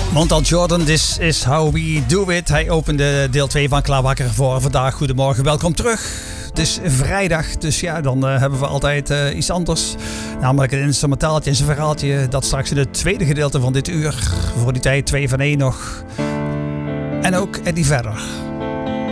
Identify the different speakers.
Speaker 1: Montel Jordan, This is how we do it. Hij opende deel 2 van Klaarwakker voor vandaag. Goedemorgen, welkom terug. Het is vrijdag, dus ja, dan hebben we altijd iets anders. Namelijk een instrumentaaltje en zijn verhaaltje. Dat straks in het tweede gedeelte van dit uur. Voor die tijd 2 van 1 nog. En ook Eddie Vedder.